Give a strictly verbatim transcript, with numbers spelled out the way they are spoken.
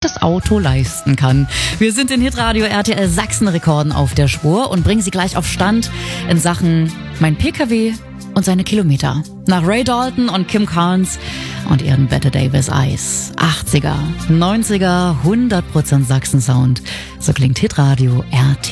das Auto leisten kann. Wir sind in Hitradio R T L Sachsen-Rekorden auf der Spur und bringen Sie gleich auf Stand in Sachen Mein P K W und seine Kilometer. Nach Ray Dalton und Kim Carnes und ihren Bette Davis Eyes. achtziger, neunziger, hundert Prozent Sachsen-Sound. So klingt Hitradio R T L.